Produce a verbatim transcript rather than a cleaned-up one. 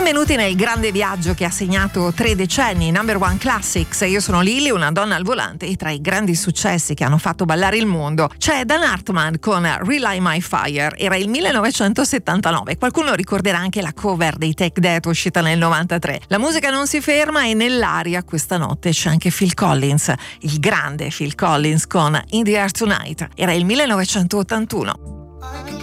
Benvenuti nel grande viaggio che ha segnato tre decenni, Number One Classics. Io sono Lily, una donna al volante, e tra i grandi successi che hanno fatto ballare il mondo c'è Dan Hartman con Relight My Fire. Era il millenovecentosettantanove. Qualcuno ricorderà anche la cover dei Take That uscita nel novantatré. La musica non si ferma e nell'aria questa notte c'è anche Phil Collins, il grande Phil Collins con In the Air Tonight. Era il millenovecentottantuno.